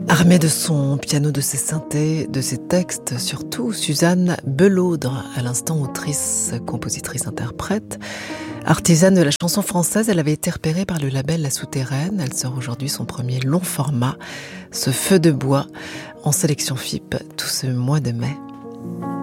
Armée de son piano, de ses synthés, de ses textes, surtout, Suzanne Belaudre, à l'instant autrice, compositrice, interprète. Artisane de la chanson française, elle avait été repérée par le label La Souterraine. Elle sort aujourd'hui son premier long format, Ce feu de bois, en sélection FIP, tout ce mois de mai.